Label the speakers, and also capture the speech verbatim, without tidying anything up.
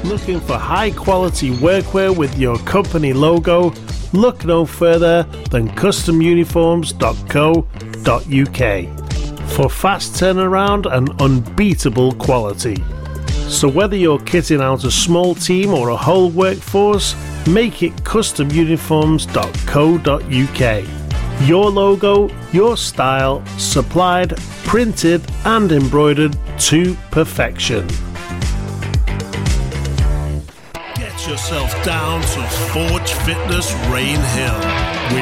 Speaker 1: Looking for high quality workwear with your company logo? Look no further than custom uniforms dot co dot uk for fast turnaround and unbeatable quality. So whether you're kitting out a small team or a whole workforce, make it custom uniforms dot co dot uk. Your logo, your style, supplied, printed and embroidered to perfection. Get yourself down to Forge Fitness Rain Hill. We